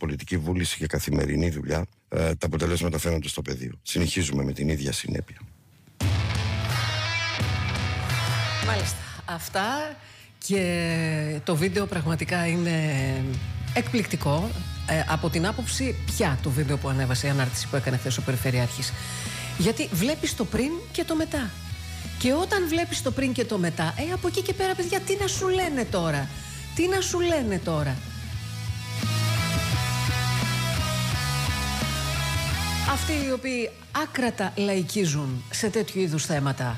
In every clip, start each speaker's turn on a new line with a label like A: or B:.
A: πολιτική βούληση και καθημερινή δουλειά, τα αποτελέσματα φαίνονται στο πεδίο. Συνεχίζουμε με την ίδια συνέπεια.
B: Μάλιστα. Αυτά, και το βίντεο πραγματικά είναι εκπληκτικό. Από την άποψη πια το βίντεο που ανέβασε, η ανάρτηση που έκανε χθες ο Περιφερειάρχης. Γιατί βλέπεις το πριν και το μετά. Και όταν βλέπεις το πριν και το μετά, από εκεί και πέρα, παιδιά, τι να σου λένε τώρα. Τι να σου λένε τώρα. Αυτοί οι οποίοι άκρατα λαϊκίζουν σε τέτοιου είδους θέματα.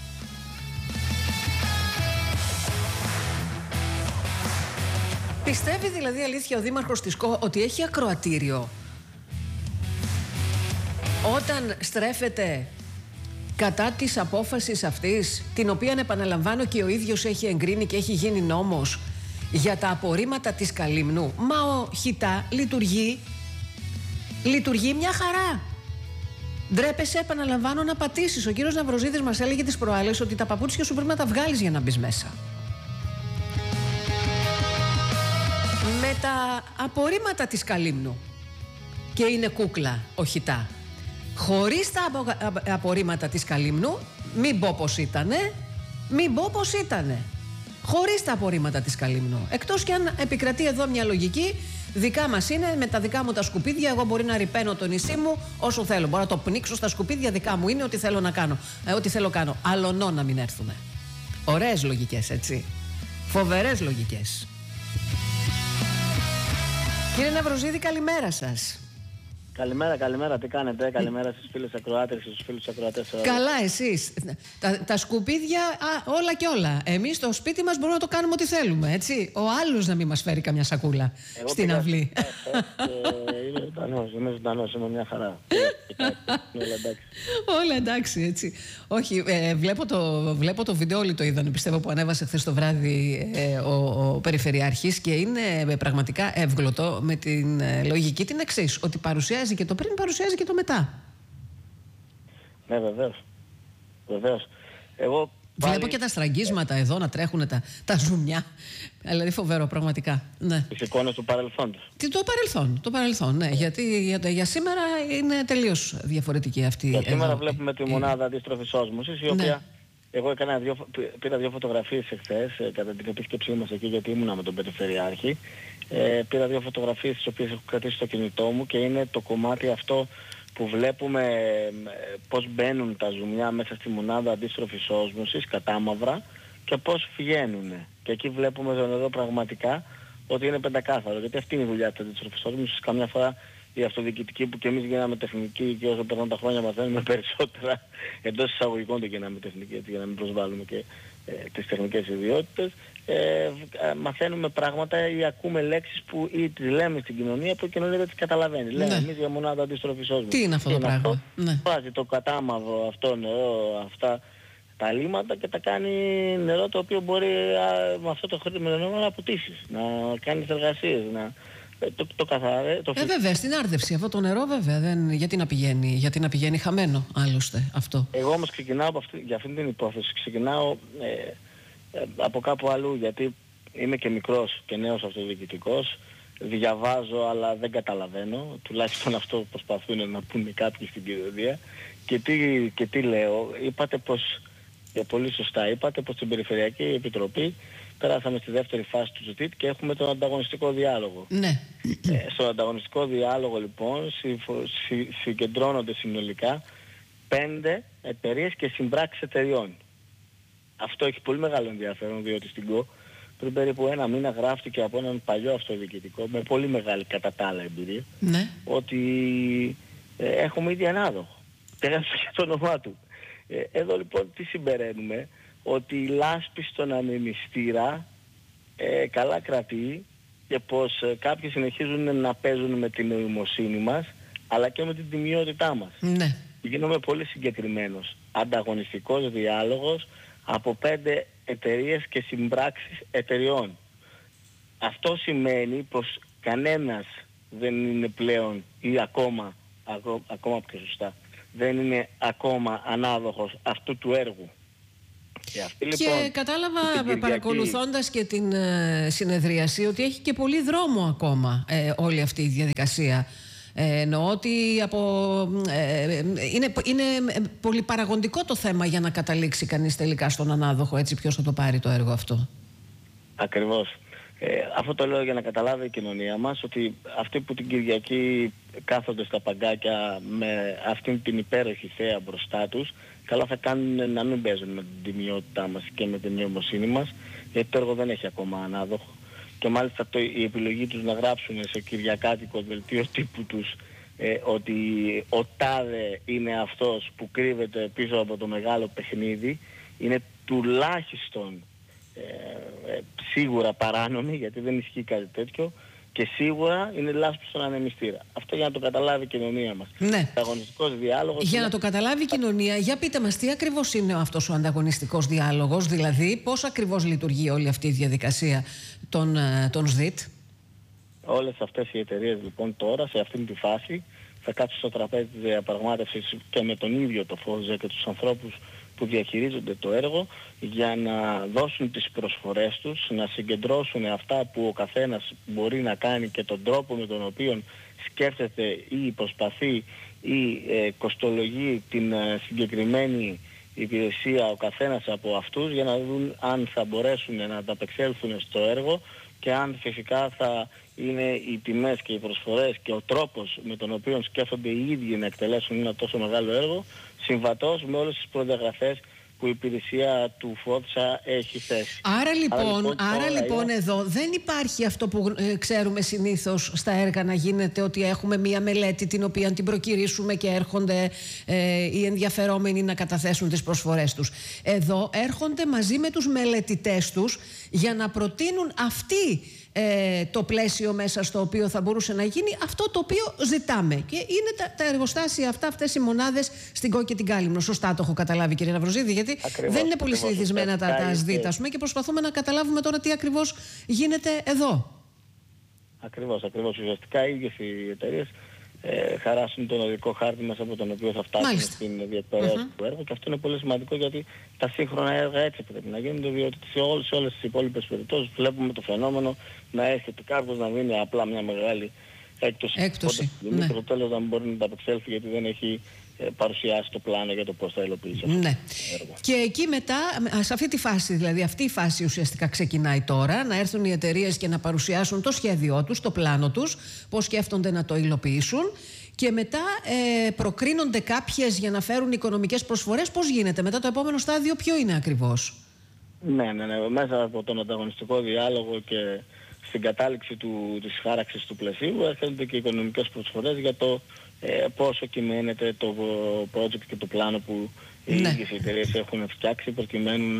B: Πιστεύει δηλαδή αλήθεια ο Δήμαρχος της ΚΟ ότι έχει ακροατήριο όταν στρέφεται κατά της απόφασης αυτής, την οποία, επαναλαμβάνω, και ο ίδιος έχει εγκρίνει και έχει γίνει νόμος για τα απορρίμματα της Καλύμνου? Μα ο ΧΙΤΑ λειτουργεί μια χαρά. Ντρέπεσαι, επαναλαμβάνω, να πατήσεις. Ο κύριος Ναυροζίδης μας έλεγε τις προάλλες ότι τα παπούτσια σου πρέπει να τα βγάλεις για να μπεις μέσα. Με τα απορρίμματα της Καλύμνου, και είναι κούκλα ο ΧΙΤΑ. Χωρίς τα απορρίμματα της Καλύμνου, μην πω πως ήτανε. Χωρίς τα απορρίμματα της Καλύμνου. Εκτός και αν επικρατεί εδώ μια λογική, δικά μας είναι, με τα δικά μου τα σκουπίδια, εγώ μπορεί να ρυπαίνω το νησί μου όσο θέλω. Μπορώ να το πνίξω στα σκουπίδια, δικά μου είναι, ό,τι θέλω να κάνω. Ό,τι θέλω κάνω. Αλλονό να μην έρθουνε. Ωραίες λογικές, έτσι. Φοβερές λογικές. Κύριε Ναυροζίδη, καλημέρα σας.
C: Καλημέρα, τι κάνετε? Καλημέρα στις φίλες ακροάτες και στους φίλους ακροατές.
B: Καλά, εσείς. Τα σκουπίδια, όλα και όλα. Εμείς στο σπίτι μας μπορούμε να το κάνουμε ό,τι θέλουμε, έτσι. Ο άλλος να μην μας φέρει καμιά σακούλα στην αυλή.
C: Είμαι ζωντανός, είμαι μια χαρά.
B: Όλα εντάξει, έτσι. Όχι, βλέπω το βίντεο, όλοι το είδαν, πιστεύω, που ανέβασε χθες το βράδυ ο Περιφερειάρχης, και είναι πραγματικά εύγλωτο, με την λογική την εξής, ότι παρουσιάζει και το πριν, παρουσιάζει και το μετά.
C: Ναι, βεβαίως. Εγώ
B: βλέπω και τα στραγγίσματα εδώ να τρέχουν, τα ζουμιά. Δηλαδή φοβερό, πραγματικά. Ναι.
C: Τις εικόνες του παρελθόντος.
B: Το παρελθόν, ναι. Γιατί για σήμερα είναι τελείως διαφορετική αυτή.
C: Για σήμερα βλέπουμε τη μονάδα αντίστροφης όσμωσης, η οποία εγώ πήρα 2 φωτογραφίες εχθές κατά την επίσκεψή μας εκεί, γιατί ήμουνα με τον Περιφερειάρχη. Πήρα 2 φωτογραφίες τις οποίες έχω κρατήσει στο κινητό μου, και είναι το κομμάτι αυτό που βλέπουμε πώς μπαίνουν τα ζουμιά μέσα στη μονάδα αντίστροφης όσμωσης, κατάμαυρα, και πώς βγαίνουν. Και εκεί βλέπουμε το νερό πραγματικά ότι είναι πεντακάθαρο, γιατί αυτή είναι η δουλειά της αντίστροφης όσμωσης. Καμιά φορά η αυτοδιοικητική, που και εμείς γίναμε τεχνικοί, και όσο περνάνε τα χρόνια μαθαίνουμε περισσότερα, εντός εισαγωγικών το γίναμε τεχνικοί, έτσι, για να μην προσβάλλουμε και τις τεχνικές ιδιότητες, μαθαίνουμε πράγματα ή ακούμε λέξεις που ή τις λέμε στην κοινωνία που η κοινωνία δεν τις καταλαβαίνει. Λέμε εμείς για μονάδα αντίστροφης όσμωσης.
B: Τι είναι αυτό το πράγμα?
C: Βάζει το κατάμαυρο αυτό νερό, αυτά τα λίμματα, και τα κάνει νερό το οποίο μπορεί με αυτό το χρήσιμο νερό να αποτύσεις, να κάνεις εργασίες, το καθαρέ.
B: Βέβαια, στην άρδευση αυτό το νερό, βέβαια, γιατί να πηγαίνει χαμένο, άλλωστε αυτό.
C: Εγώ όμως ξεκινάω για αυτή την υπόθεση, ξεκινάω από κάπου αλλού, γιατί είμαι και μικρός και νέος αυτοδιοικητικός, διαβάζω αλλά δεν καταλαβαίνω, τουλάχιστον αυτό προσπαθούν να πούνε κάποιοι στην κοινωνία, και τι λέω. Είπατε πως, πολύ σωστά είπατε, πως στην Περιφερειακή Επιτροπή περάσαμε στη δεύτερη φάση του ΖΤΙΤ και έχουμε τον ανταγωνιστικό διάλογο.
B: Ναι.
C: Στον ανταγωνιστικό διάλογο, λοιπόν, συγκεντρώνονται συνολικά 5 εταιρείες και συμπράξεις εταιριών. Αυτό έχει πολύ μεγάλο ενδιαφέρον, διότι στην ΚΟ πριν περίπου 1 μήνα γράφτηκε από έναν παλιό αυτοδιοικητικό με πολύ μεγάλη κατά τα άλλα εμπειρία, ότι έχουμε ήδη ανάδοχο. Πέρασε και το όνομά του. Εδώ λοιπόν τι συμπεραίνουμε? Ότι η λάσπη στον ανεμιστήρα καλά κρατεί, και πως κάποιοι συνεχίζουν να παίζουν με την νοημοσύνη μας, αλλά και με την τιμιότητά μας.
B: Ναι.
C: Γίνομαι πολύ συγκεκριμένος. Ανταγωνιστικός διάλογος από 5 εταιρείες και συμπράξεις εταιριών. Αυτό σημαίνει πως κανένας δεν είναι πλέον, ή ακόμα πιο σωστά, δεν είναι ακόμα ανάδοχος αυτού του έργου.
B: Και κατάλαβα παρακολουθώντας και την συνεδρίαση ότι έχει και πολύ δρόμο ακόμα όλη αυτή η διαδικασία. Εννοώ ότι είναι πολύ παραγοντικό το θέμα για να καταλήξει κανείς τελικά στον ανάδοχο, έτσι, ποιος θα το πάρει το έργο αυτό.
C: Ακριβώς. Αυτό το λέω για να καταλάβει η κοινωνία μας, ότι αυτοί που την Κυριακή κάθονται στα παγκάκια με αυτήν την υπέροχη θέα μπροστά τους, καλά θα κάνουν να μην παίζουν με την τιμιότητά μας και με την νοημοσύνη μας, γιατί το έργο δεν έχει ακόμα ανάδοχο. Και μάλιστα η επιλογή τους να γράψουν σε κυριακάτικο δελτίο τύπου τους ότι ο τάδε είναι αυτός που κρύβεται πίσω από το μεγάλο παιχνίδι, είναι τουλάχιστον σίγουρα παράνομη, γιατί δεν ισχύει κάτι τέτοιο, και σίγουρα είναι λάσπη στον ανεμιστήρα. Αυτό για να το καταλάβει η κοινωνία μας.
B: Ναι.
C: Ανταγωνιστικός διάλογος.
B: Για να το καταλάβει η κοινωνία, για πείτε μας τι ακριβώς είναι αυτός ο ανταγωνιστικός διάλογος, δηλαδή πώς ακριβώς λειτουργεί όλη αυτή η διαδικασία των ΣΔΙΤ.
C: Όλες αυτές οι εταιρείες λοιπόν τώρα, σε αυτήν τη φάση, θα κάτσουν στο τραπέζι της διαπραγμάτευσης και με τον ίδιο το ΦΟΔΖΕ και τους ανθρώπους που διαχειρίζονται το έργο, για να δώσουν τις προσφορές τους, να συγκεντρώσουν αυτά που ο καθένας μπορεί να κάνει και τον τρόπο με τον οποίο σκέφτεται ή προσπαθεί ή κοστολογεί την συγκεκριμένη υπηρεσία ο καθένας από αυτούς, για να δουν αν θα μπορέσουν να ανταπεξέλθουν στο έργο και αν φυσικά θα είναι οι τιμές και οι προσφορές και ο τρόπος με τον οποίο σκέφτονται οι ίδιοι να εκτελέσουν ένα τόσο μεγάλο έργο συμβατός με όλες τις προδιαγραφές που η υπηρεσία του ΦΟΔΣΑ έχει θέσει.
B: Άρα λοιπόν εδώ δεν υπάρχει αυτό που ξέρουμε συνήθως στα έργα να γίνεται, ότι έχουμε μία μελέτη την οποία την προκυρήσουμε και έρχονται οι ενδιαφερόμενοι να καταθέσουν τις προσφορές τους. Εδώ έρχονται μαζί με τους μελετητές τους για να προτείνουν αυτοί το πλαίσιο μέσα στο οποίο θα μπορούσε να γίνει αυτό το οποίο ζητάμε. Και είναι τα εργοστάσια αυτά, αυτές οι μονάδες στην Κό και την Κάλυμνο. Σωστά το έχω καταλάβει, κύριε Ναυροζίδη, γιατί δεν είναι πολύ συνηθισμένα τα ΣΔΙΤ, ας πούμε, και προσπαθούμε να καταλάβουμε τώρα τι ακριβώς γίνεται εδώ.
C: Ακριβώς. Ουσιαστικά οι ίδιες οι εταιρείες χαράσουν τον οδικό χάρτη μέσα από τον οποίο θα φτάσουν στην διεκπαιρέωση του έργου, και αυτό είναι πολύ σημαντικό, γιατί τα σύγχρονα έργα έτσι πρέπει να γίνονται, διότι σε όλες τις υπόλοιπες περιπτώσεις βλέπουμε το φαινόμενο να έρχεται κάποιος να δίνει απλά μια μεγάλη έκπτωση. Και το τέλος να μην μπορεί να ανταπεξέλθει, γιατί δεν έχει παρουσιάσει το πλάνο για το πώς θα υλοποιήσει αυτό το έργο.
B: Και εκεί μετά, σε αυτή τη φάση, δηλαδή αυτή η φάση ουσιαστικά ξεκινάει τώρα, να έρθουν οι εταιρείες και να παρουσιάσουν το σχέδιό τους, το πλάνο τους, πώς σκέφτονται να το υλοποιήσουν, και μετά προκρίνονται κάποιες για να φέρουν οικονομικές προσφορές. Πώς γίνεται μετά, το επόμενο στάδιο ποιο είναι ακριβώς?
C: Ναι. Μέσα από τον ανταγωνιστικό διάλογο και στην κατάληξη της χάραξης του πλαισίου έρχονται και οικονομικές προσφορές για το πόσο κυμαίνεται το project και το πλάνο που οι ίδιες εταιρείες έχουν φτιάξει, προκειμένου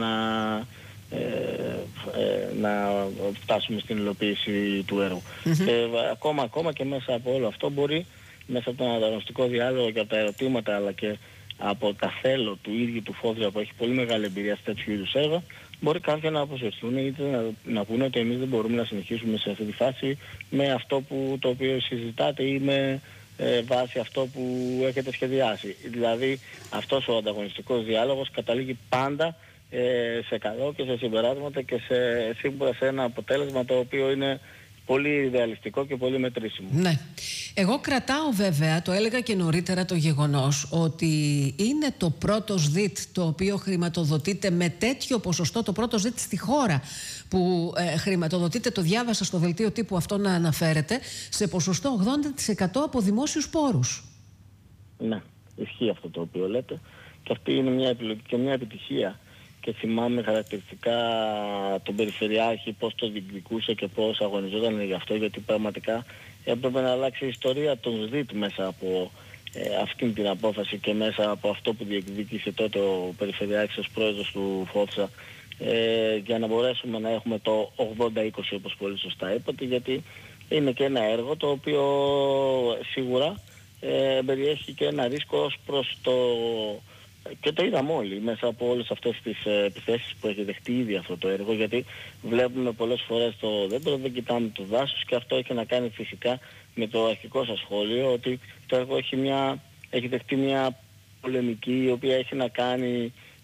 C: να φτάσουμε στην υλοποίηση του έργου. Και ακόμα και μέσα από όλο αυτό μπορεί, μέσα από τον ανταγωνιστικό διάλογο και από τα ερωτήματα, αλλά και από τα θέλω του ίδιου του ΦΟΔΣΑ, που έχει πολύ μεγάλη εμπειρία σε τέτοιου είδους έργα, μπορεί κάποιοι να αποσυρθούν ή να πούνε ότι εμείς δεν μπορούμε να συνεχίσουμε σε αυτή τη φάση με αυτό το οποίο συζητάτε ή με βάσει αυτό που έχετε σχεδιάσει. Δηλαδή αυτός ο ανταγωνιστικός διάλογος καταλήγει πάντα σε καλό και σε συμπεράσματα και σίγουρα σε ένα αποτέλεσμα το οποίο είναι πολύ ιδεαλιστικό και πολύ μετρήσιμο. Ναι.
B: Εγώ κρατάω βέβαια, το έλεγα και νωρίτερα, το γεγονός ότι είναι το πρώτο ΣΔΙΤ το οποίο χρηματοδοτείται με τέτοιο ποσοστό, το πρώτο ΣΔΙΤ στη χώρα που χρηματοδοτείται, το διάβασα στο δελτίο τύπου αυτό να αναφέρεται, σε ποσοστό 80% από δημόσιους πόρους.
C: Ναι, ισχύει αυτό το οποίο λέτε, και αυτή είναι μια επιλογή και μια επιτυχία. Και θυμάμαι χαρακτηριστικά τον Περιφερειάρχη πώς το διεκδικούσε και πώς αγωνιζόταν γι' αυτό, γιατί πραγματικά έπρεπε να αλλάξει η ιστορία των ΣΔΙΤ μέσα από αυτήν την απόφαση και μέσα από αυτό που διεκδίκησε τότε ο Περιφερειάρχης ως πρόεδρος του ΦΟΔΣΑ, για να μπορέσουμε να έχουμε το 80-20 όπως πολύ σωστά είπατε, γιατί είναι και ένα έργο το οποίο σίγουρα περιέχει και ένα ρίσκο ως προς το... Και το είδαμε όλοι μέσα από όλες αυτές τις επιθέσεις που έχει δεχτεί ήδη αυτό το έργο, γιατί βλέπουμε πολλές φορές το δέντρο, δεν κοιτάμε το δάσος, και αυτό έχει να κάνει φυσικά με το αρχικό σας σχόλιο, ότι το έργο έχει δεχτεί μια πολεμική η οποία έχει να κάνει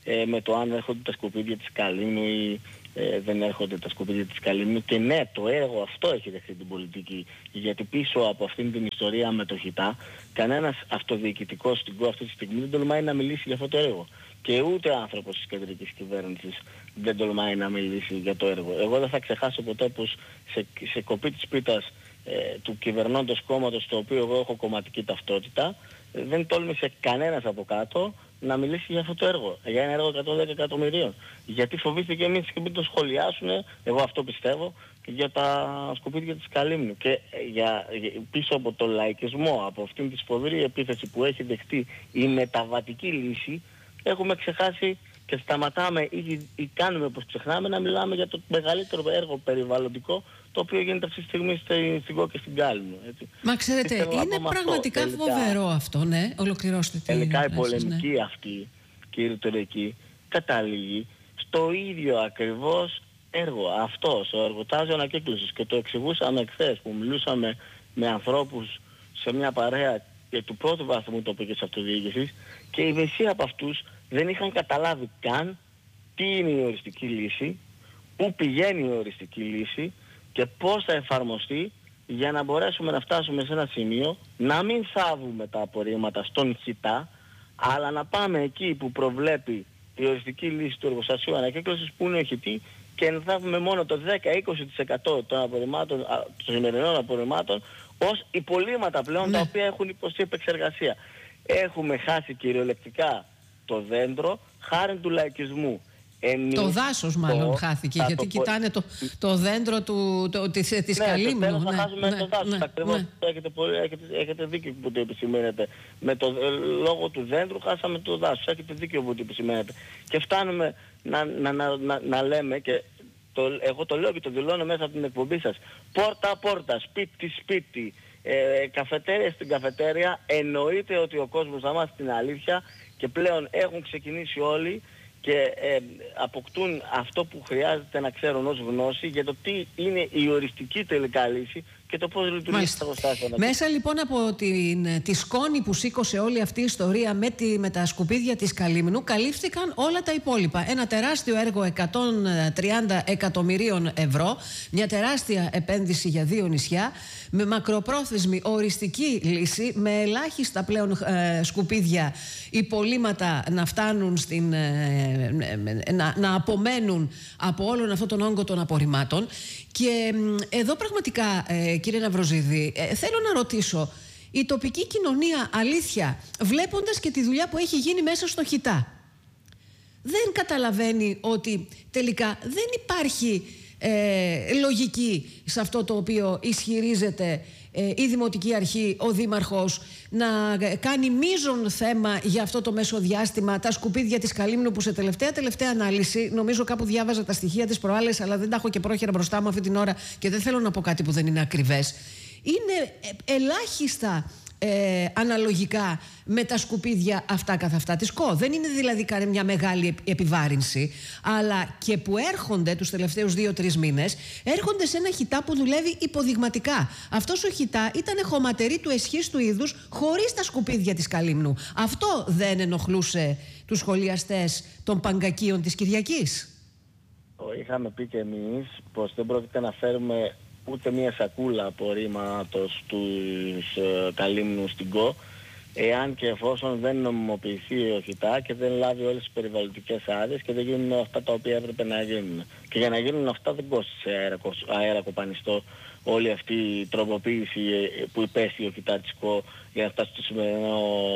C: με το αν έρχονται τα σκουπίδια της Καλύμνου ή δεν έρχονται τα σκουπίδια της Καλύμνου. Και ναι, το έργο αυτό έχει δεχτεί την πολιτική, γιατί πίσω από αυτήν την ιστορία με το Χιτά κανένας αυτοδιοικητικός στην ΚΟ αυτή τη στιγμή δεν τολμάει να μιλήσει για αυτό το έργο. Και ούτε άνθρωπος της κεντρικής κυβέρνησης δεν τολμάει να μιλήσει για το έργο. Εγώ δεν θα ξεχάσω ποτέ πως σε κοπή της πίτας του κυβερνώντος κόμματος, το οποίο εγώ έχω κομματική ταυτότητα, δεν τόλμησε κανένας από κάτω να μιλήσει για αυτό το έργο, για ένα έργο 110 εκατομμυρίων. Γιατί φοβήθηκε εμείς και μην το σχολιάσουν, εγώ αυτό πιστεύω, για τα σκουπίδια της Καλύμνου. Και πίσω από το λαϊκισμό, από αυτήν τη σφοδρή επίθεση που έχει δεχτεί η μεταβατική λύση, έχουμε ξεχάσει και σταματάμε ή κάνουμε πως ξεχνάμε να μιλάμε για το μεγαλύτερο έργο περιβαλλοντικό το οποίο γίνεται αυτή τη στιγμή στην ΚΟ και στην Κάλυμνο.
B: Μα ξέρετε, είναι πραγματικά φοβερό αυτό, ναι, ολοκληρώστε την
C: τελικά η πολεμική αυτή, κύριε Τωρεκή, καταλήγει στο ίδιο ακριβώς έργο. Αυτός, ο εργοτάζ ανακύκλωσης, και το εξηγούσαμε χθες που μιλούσαμε με ανθρώπους σε μια παρέα του πρώτου βαθμού τοπικής αυτοδιοίκησης, και οι μισοί από αυτούς δεν είχαν καταλάβει καν τι είναι η οριστική λύση, πού πηγαίνει η οριστική λύση και πώς θα εφαρμοστεί, για να μπορέσουμε να φτάσουμε σε ένα σημείο να μην θάβουμε τα απορρίμματα στον Χιτά, αλλά να πάμε εκεί που προβλέπει η οριστική λύση του εργοστασίου ανακύκλωσης, που είναι ο Χιτή, και να θάβουμε μόνο το 10-20% των απορριμμάτων, των σημερινών απορριμμάτων, ως υπολείμματα πλέον, τα οποία έχουν υποστεί επεξεργασία. Έχουμε χάσει κυριολεκτικά το δέντρο χάρη του λαϊκισμού.
B: Το δάσος μάλλον χάθηκε, γιατί κοιτάνε το δέντρο της Καλύμνου.
C: Ναι, θα χάσουμε το δάσος. Ακριβώς, έχετε δίκιο που το επισημαίνετε. Λόγω του δέντρου χάσαμε το δάσος. Έχετε δίκιο που το επισημαίνετε. Και φτάνουμε να λέμε, και εγώ το λέω και το δηλώνω μέσα από την εκπομπή σας, πόρτα-πόρτα, σπίτι-σπίτι, καφετέρια στην καφετέρια, εννοείται ότι ο κόσμος θα μάθει την αλήθεια, και πλέον έχουν ξεκινήσει όλοι και αποκτούν αυτό που χρειάζεται να ξέρουν ως γνώση για το τι είναι η οριστική τελικά λύση και το πώς λειτουργεί τα εργοστάσια.
B: Μέσα λοιπόν από τη σκόνη που σήκωσε όλη αυτή η ιστορία με τα σκουπίδια της Καλύμνου, καλύφθηκαν όλα τα υπόλοιπα. Ένα τεράστιο έργο 130 εκατομμυρίων ευρώ, μια τεράστια επένδυση για 2 νησιά, με μακροπρόθεσμη οριστική λύση, με ελάχιστα πλέον σκουπίδια, υπολείμματα να φτάνουν να απομένουν από όλον αυτόν τον όγκο των απορριμμάτων. Και εδώ πραγματικά, κύριε Ναυροζίδη, θέλω να ρωτήσω, η τοπική κοινωνία, αλήθεια, βλέποντας και τη δουλειά που έχει γίνει μέσα στο Χιτά, δεν καταλαβαίνει ότι τελικά δεν υπάρχει λογική σε αυτό το οποίο ισχυρίζεται η Δημοτική Αρχή, ο Δήμαρχος, να κάνει μείζον θέμα για αυτό το μεσοδιάστημα τα σκουπίδια της Καλύμνου, που σε τελευταία ανάλυση, νομίζω κάπου διάβαζα τα στοιχεία της προάλλες, αλλά δεν τα έχω και πρόχειρα μπροστά μου αυτή την ώρα και δεν θέλω να πω κάτι που δεν είναι ακριβές, είναι ελάχιστα αναλογικά με τα σκουπίδια αυτά καθ' αυτά της ΚΟ. Δεν είναι δηλαδή μια μεγάλη επιβάρυνση, αλλά και που έρχονται τους τελευταίους 2-3 μήνες, έρχονται σε ένα Χιτά που δουλεύει υποδειγματικά. Αυτός ο Χιτά ήταν χωματερή του εσχίστου είδους, χωρίς τα σκουπίδια της Καλύμνου. Αυτό δεν ενοχλούσε τους σχολιαστές των Παγκακίων της Κυριακής?
C: Είχαμε πει και εμείς πως δεν πρόκειται να φέρουμε ούτε μία σακούλα απορρίμματος του Καλύμνου στην ΚΟ, εάν και εφόσον δεν νομιμοποιηθεί ο Χιτά και δεν λάβει όλες τις περιβαλλοντικές άδειες και δεν γίνουν αυτά τα οποία έπρεπε να γίνουν. Και για να γίνουν αυτά δεν κόστησε αέρα κοπανιστό όλη αυτή η τροποποίηση που υπέστη ο Χιτά της ΚΟ για να φτάσει στο σημερινό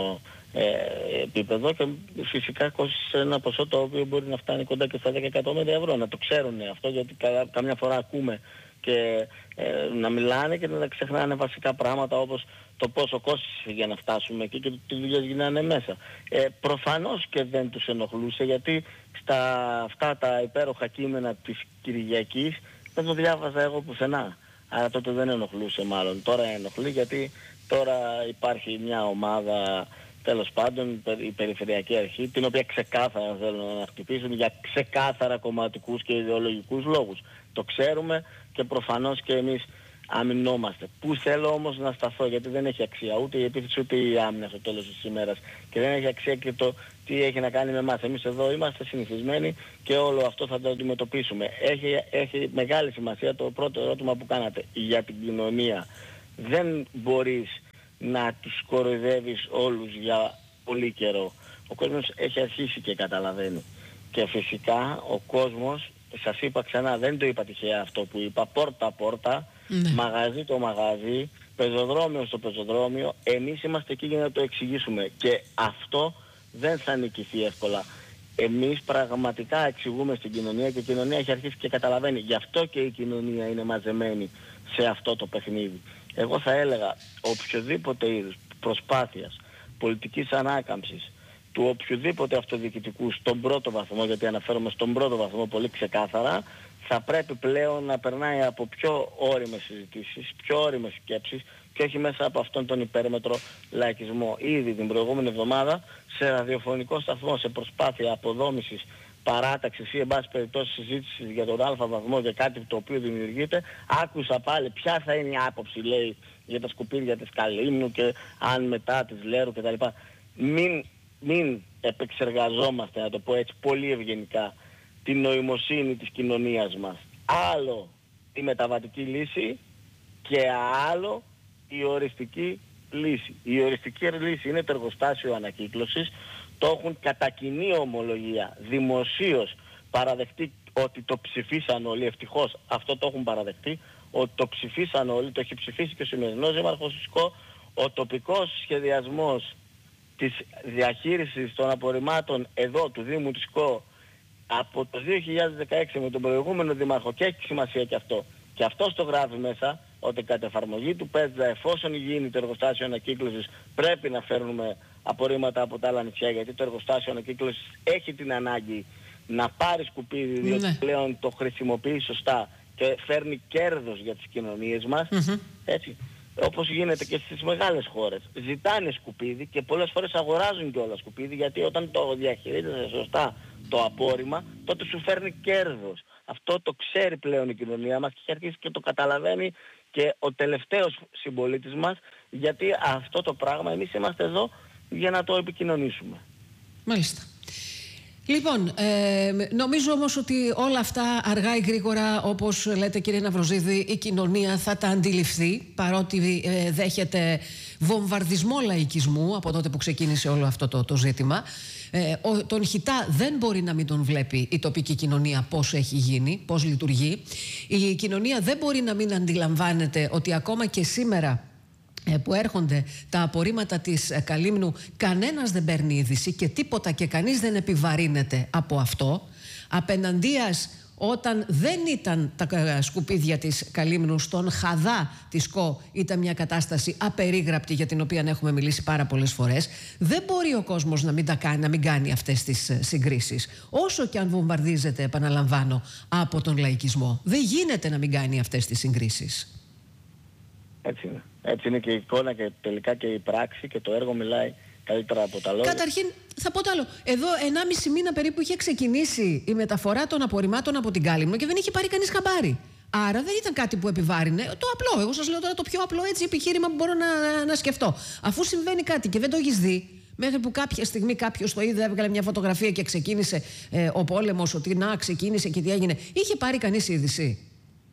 C: επίπεδο, και φυσικά κόστησε ένα ποσό το οποίο μπορεί να φτάνει κοντά και στα 10 εκατομμύρια ευρώ. Να το ξέρουν αυτό, γιατί καμιά φορά ακούμε και να μιλάνε και να ξεχνάνε βασικά πράγματα, όπως το πόσο κόστησε για να φτάσουμε εκεί και τι δουλειές γίνανε μέσα. Προφανώς και δεν τους ενοχλούσε, γιατί αυτά τα υπέροχα κείμενα της Κυριακής δεν το διάβαζα εγώ πουθενά. Άρα τότε δεν ενοχλούσε μάλλον. Τώρα ενοχλεί, γιατί τώρα υπάρχει μια ομάδα, τέλος πάντων, η Περιφερειακή Αρχή, την οποία ξεκάθαρα θέλουν να χτυπήσουν για ξεκάθαρα κομματικούς και ιδεολογικούς λόγους. Το ξέρουμε και προφανώς και εμείς αμυνόμαστε. Πού θέλω όμως να σταθώ, γιατί δεν έχει αξία ούτε η επίθεση ούτε η άμυνα στο τέλος της ημέρας, και δεν έχει αξία και το τι έχει να κάνει με εμάς. Εμείς εδώ είμαστε συνηθισμένοι και όλο αυτό θα το αντιμετωπίσουμε. Έχει μεγάλη σημασία το πρώτο ερώτημα που κάνατε για την κοινωνία. Δεν μπορείς να τους κοροϊδεύεις όλους για πολύ καιρό. Ο κόσμος έχει αρχίσει και καταλαβαίνει. Και φυσικά ο κόσμος, σας είπα ξανά, δεν το είπα τυχαία αυτό που είπα, πόρτα-πόρτα, μαγαζί το μαγαζί, πεζοδρόμιο στο πεζοδρόμιο, εμείς είμαστε εκεί για να το εξηγήσουμε. Και αυτό δεν θα νικηθεί εύκολα. Εμείς πραγματικά εξηγούμε στην κοινωνία και η κοινωνία έχει αρχίσει και καταλαβαίνει. Γι' αυτό και η κοινωνία είναι μαζεμένη σε αυτό το παιχνίδι. Εγώ θα έλεγα οποιοδήποτε είδους προσπάθειας πολιτικής ανάκαμψης του οποιοδήποτε αυτοδιοικητικού στον πρώτο βαθμό, γιατί αναφέρομαι στον πρώτο βαθμό πολύ ξεκάθαρα, θα πρέπει πλέον να περνάει από πιο ώριμες συζητήσεις, πιο ώριμες σκέψεις και όχι μέσα από αυτόν τον υπέρμετρο λαϊκισμό. Ήδη την προηγούμενη εβδομάδα σε ραδιοφωνικό σταθμό, σε προσπάθεια αποδόμησης, παράταξης ή εν πάση περιπτώσει συζήτησης για τον α βαθμό, για κάτι το οποίο δημιουργείται, άκουσα πάλι ποια θα είναι η άποψη, λέει, για τα σκουπίδια της Καλύμνου και αν μετά της Λέρου κτλ. Μην επεξεργαζόμαστε, να το πω έτσι πολύ ευγενικά, την νοημοσύνη της κοινωνίας μας. Άλλο η μεταβατική λύση και άλλο η οριστική λύση. Η οριστική λύση είναι το εργοστάσιο ανακύκλωσης. Το έχουν κατά κοινή ομολογία δημοσίως παραδεχτεί ότι το ψηφίσαν όλοι. Ευτυχώς αυτό το έχουν παραδεχτεί, ότι το ψηφίσαν όλοι, το έχει ψηφίσει και ο σημερινός δήμαρχος του ΣΚΟ. Ο τοπικός σχεδιασμός της διαχείρισης των απορριμμάτων εδώ του Δήμου του ΣΚΟ από το 2016 με τον προηγούμενο δήμαρχο, και έχει σημασία και αυτό. Και αυτός το γράφει μέσα, ότι κατ' εφαρμογή του ΠΕΤΖΑ, εφόσον γίνει το εργοστάσιο ανακύκλωσης, πρέπει να φέρνουμε απορρίμματα από τα άλλα νησιά, γιατί το εργοστάσιο ανακύκλωσης έχει την ανάγκη να πάρει σκουπίδι, διότι πλέον το χρησιμοποιεί σωστά και φέρνει κέρδος για τις κοινωνίες μας. Έτσι. Όπως γίνεται και στις μεγάλες χώρες. Ζητάνε σκουπίδι και πολλές φορές αγοράζουν και όλα σκουπίδι, γιατί όταν το διαχειρίζεσαι σωστά το απόρριμμα, τότε σου φέρνει κέρδος. Αυτό το ξέρει πλέον η κοινωνία μας και έχει αρχίσει και το καταλαβαίνει και ο τελευταίος συμπολίτης μας, γιατί αυτό το πράγμα εμείς είμαστε εδώ για να το επικοινωνήσουμε.
B: Μάλιστα. Λοιπόν, νομίζω όμως ότι όλα αυτά αργά ή γρήγορα, όπως λέτε κύριε Ναυροζίδη, η κοινωνία θα τα αντιληφθεί, παρότι δέχεται βομβαρδισμό λαϊκισμού από τότε που ξεκίνησε όλο αυτό το ζήτημα. Τον χιτά δεν μπορεί να μην τον βλέπει η τοπική κοινωνία πώς έχει γίνει, πώς λειτουργεί. Η κοινωνία δεν μπορεί να μην αντιλαμβάνεται ότι ακόμα και σήμερα που έρχονται τα απορρίμματα της Καλύμνου, κανένας δεν παίρνει είδηση και τίποτα και κανείς δεν επιβαρύνεται από αυτό. Απέναντίας, όταν δεν ήταν τα σκουπίδια της Καλύμνου, στον Χαδά της ΣΚΟ ήταν μια κατάσταση απερίγραπτη, για την οποία έχουμε μιλήσει πάρα πολλές φορές. Δεν μπορεί ο κόσμος να μην κάνει αυτές τις συγκρίσεις. Όσο και αν βομβαρδίζεται, επαναλαμβάνω, από τον λαϊκισμό. Δεν γίνεται να μην κάνει αυτές τις συγκρίσεις.
C: Έτσι είναι. Έτσι είναι και η εικόνα και τελικά και η πράξη και το έργο μιλάει καλύτερα από τα λόγια.
B: Καταρχήν, θα πω το άλλο. Εδώ 1,5 μήνα περίπου είχε ξεκινήσει η μεταφορά των απορριμμάτων από την Κάλυμνο και δεν είχε πάρει κανείς χαμπάρι. Άρα δεν ήταν κάτι που επιβάρυνε. Το απλό. Εγώ σας λέω τώρα το πιο απλό έτσι επιχείρημα που μπορώ να σκεφτώ. Αφού συμβαίνει κάτι και δεν το έχεις δει, μέχρι που κάποια στιγμή κάποιος το είδε, έβγαλε μια φωτογραφία και ξεκίνησε ο πόλεμος, ότι να ξεκίνησε και τι έγινε. Είχε πάρει κανείς είδηση?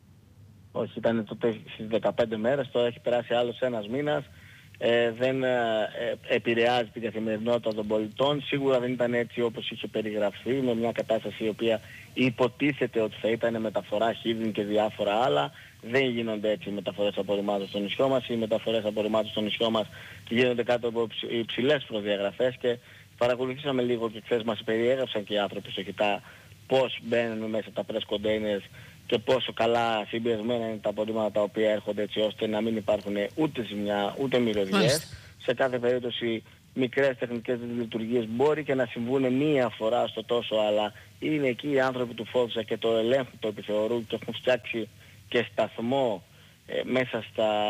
C: Όχι, ήταν τότε στις 15 μέρες, τώρα έχει περάσει άλλος ένας μήνας. Δεν επηρεάζει την καθημερινότητα των πολιτών. Σίγουρα δεν ήταν έτσι όπως είχε περιγραφεί, με μια κατάσταση η οποία υποτίθεται ότι θα ήταν μεταφορά χίδιν και διάφορα άλλα. Δεν γίνονται έτσι οι μεταφορές απορριμμάτων στο νησιό μας. Οι μεταφορές απορριμμάτων στο νησιό μας γίνονται κάτω από υψηλές προδιαγραφές και παρακολουθήσαμε λίγο και χθες μας περιέγραψαν και οι άνθρωποι στο χιτά πώς μπαίνουν μέσα τα press containers και πόσο καλά συμπιεσμένα είναι τα απορρίμματα τα οποία έρχονται, έτσι ώστε να μην υπάρχουν ούτε ζημιά ούτε μυρωδιές. Σε κάθε περίπτωση μικρές τεχνικές λειτουργίες μπορεί και να συμβούν μία φορά στο τόσο, αλλά είναι εκεί οι άνθρωποι του Φόβσα και το ελέγχουν, το επιθεωρούν και έχουν φτιάξει και σταθμό μέσα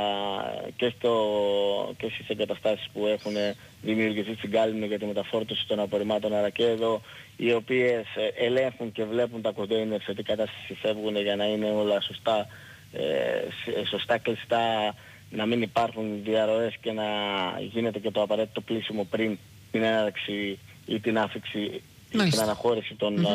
C: και στις εγκαταστάσεις που έχουν δημιουργηθεί στην Κάλυμνο για τη μεταφόρτωση των απορριμμάτων, αλλά και εδώ, οι οποίες ελέγχουν και βλέπουν τα κοντέινερ σε τι κατάσταση φεύγουν για να είναι όλα σωστά σωστά κλειστά, να μην υπάρχουν διαρροές και να γίνεται και το απαραίτητο πλήσιμο πριν την έναρξη ή την άφηξη ή την αναχώρηση των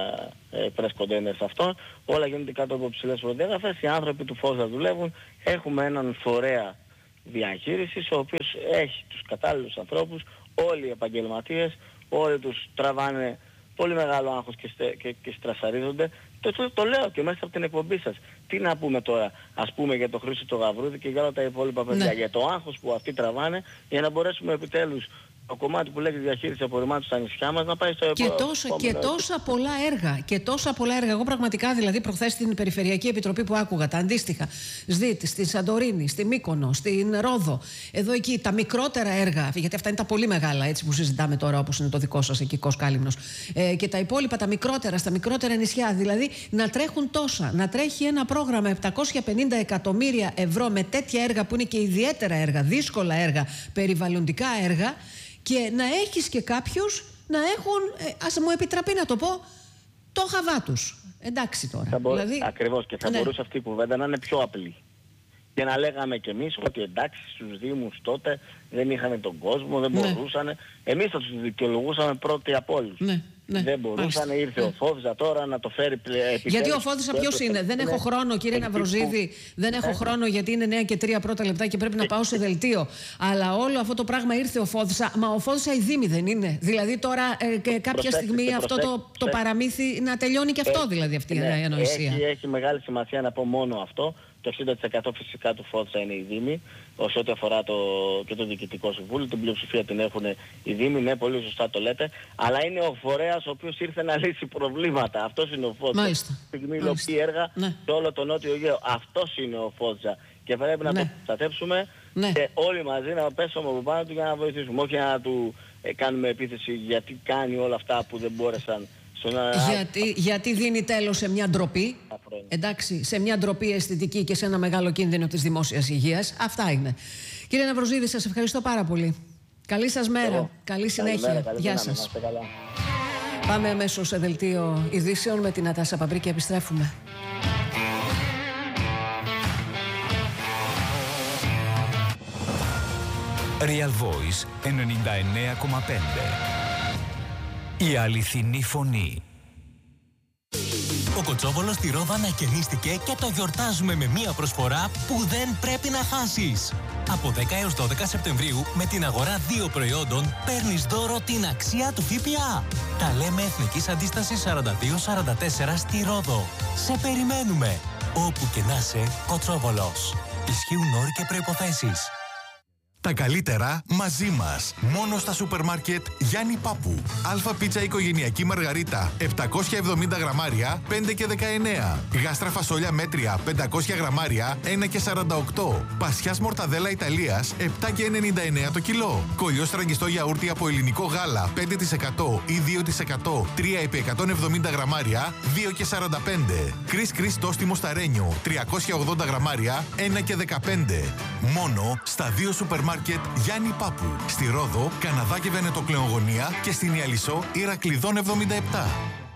C: press containers αυτών. Όλα γίνονται κάτω από ψηλές προδιαγραφές. Οι άνθρωποι του ΦΟΣΔΑ δουλεύουν. Έχουμε έναν φορέα διαχείρισης ο οποίος έχει τους κατάλληλους ανθρώπους, όλοι οι επαγγελματίες, όλοι τους τραβάνε πολύ μεγάλο άγχος και στρασαρίζονται. Το λέω και μέσα από την εκπομπή σας. Τι να πούμε τώρα, ας πούμε για το Χρήστο το Γαβρούδη και για όλα τα υπόλοιπα παιδιά. Για το άγχος που αυτοί τραβάνε, για να μπορέσουμε επιτέλους το κομμάτι που λέγεται διαχείριση απορριμμάτων στα νησιά μας να πάει στο επόμενο.
B: Και τόσα πολλά έργα. Και τόσα πολλά έργα. Εγώ πραγματικά δηλαδή προχθές στην Περιφερειακή Επιτροπή που άκουγα τα αντίστοιχα. ΣΔΙΤ, στη Σαντορίνη, στη Μύκονο, στην Ρόδο. Εδώ εκεί τα μικρότερα έργα, γιατί αυτά είναι τα πολύ μεγάλα έτσι που συζητάμε τώρα, όπως είναι το δικό σας εκεί, Κάλυμνος. Και τα υπόλοιπα, τα μικρότερα, στα μικρότερα νησιά. Δηλαδή να τρέχουν τόσα. Να τρέχει ένα πρόγραμμα 750 εκατομμύρια ευρώ με τέτοια έργα που είναι και ιδιαίτερα έργα, δύσκολα έργα, περιβαλλοντικά έργα. Και να έχεις και κάποιους να έχουν, ας μου επιτραπεί να το πω, το χαβά τους. Εντάξει τώρα. Δηλαδή,
C: ακριβώς, και θα μπορούσε αυτή η κουβέντα να είναι πιο απλή. Και να λέγαμε κι εμείς ότι εντάξει στους Δήμους τότε δεν είχαν τον κόσμο, δεν μπορούσαν. Εμείς θα τους δικαιολογούσαμε πρώτοι από όλους. Δεν μπορούσαν, ήρθε ο ΦΟΣΔΑ τώρα να το φέρει επιτέλους.
B: Γιατί ο ΦΟΣΔΑ ποιος είναι? Δεν έχω χρόνο, κύριε Ναυροζίδη. Δεν έχω χρόνο γιατί είναι 9 και 3 πρώτα λεπτά και πρέπει να πάω σε δελτίο. Αλλά όλο αυτό το πράγμα ήρθε ο ΦΟΣΔΑ. Μα ο ΦΟΣΔΑ η Δήμη δεν είναι? Δηλαδή τώρα κάποια στιγμή αυτό το παραμύθι να τελειώνει και αυτό, δηλαδή αυτή η ανοησία.
C: Έχει μεγάλη σημασία να πω μόνο αυτό. Το 60% φυσικά του ΦΟΣΔΑ είναι οι Δήμοι, όσο ό,τι αφορά το Διοικητικό Συμβούλιο, την πλειοψηφία την έχουν οι Δήμοι, ναι, πολύ σωστά το λέτε, αλλά είναι ο φορέας ο οποίος ήρθε να λύσει προβλήματα. Αυτός είναι ο ΦΟΣΔΑ. Στιγμή υλοποιεί έργα σε όλο το Νότιο Αιγαίο. Αυτός είναι ο ΦΟΣΔΑ. Και πρέπει να το προστατεύσουμε και όλοι μαζί να πέσουμε από πάνω του για να βοηθήσουμε. Όχι να του κάνουμε επίθεση γιατί κάνει όλα αυτά που δεν μπόρεσαν.
B: Γιατί δίνει τέλος σε μια ντροπή, εντάξει, σε μια ντροπή αισθητική και σε ένα μεγάλο κίνδυνο της δημόσιας υγείας. Αυτά είναι. Κύριε Ναυροζίδη, σας ευχαριστώ πάρα πολύ. Καλή σας μέρα, καλή συνέχεια. Γεια σας. Πάμε αμέσως σε δελτίο ειδήσεων με την Νατάσα Παμπρή και επιστρέφουμε.
D: Real Voice 99,5. Η αληθινή φωνή.
E: Ο Κοτσόβολος στη Ρόδο ανακαινίστηκε και το γιορτάζουμε με μία προσφορά που δεν πρέπει να χάσεις. Από 10 έως 12 Σεπτεμβρίου με την αγορά 2 προϊόντων παίρνεις δώρο την αξία του ΦΠΑ. Τα λέμε Εθνικής Αντίστασης 42-44 στη Ρόδο. Σε περιμένουμε. Όπου και να είσαι, Κοτσόβολος. Ισχύουν όροι και προϋποθέσεις.
F: Τα καλύτερα μαζί μας. Μόνο στα σούπερ μάρκετ Γιάννη Πάπου. Αλφα πίτσα οικογενειακή μαργαρίτα 770 γραμμάρια 5 και 19. Γάστρα φασόλια μέτρια 500 γραμμάρια 1 και 48. Πασιάς μορταδέλα Ιταλίας 7 και 99 το κιλό. Κολλιό στραγγιστό γιαούρτι από ελληνικό γάλα 5% ή 2% 3 επί 170 γραμμάρια 2 και 45. Κρίς κρίς τόστιμο σταρένιο 380 γραμμάρια 1 και 15. Μόνο στα 2 σούπερ μάρκετ Γιάννη Πάπου. Στη Ρόδο, Καναδά και Βενετοκλεογωνία και στην Ιαλισσό Ηρακλειδών 77.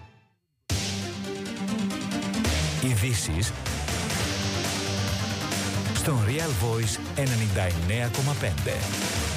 D: Ειδήσεις στον Real Voice 99,5.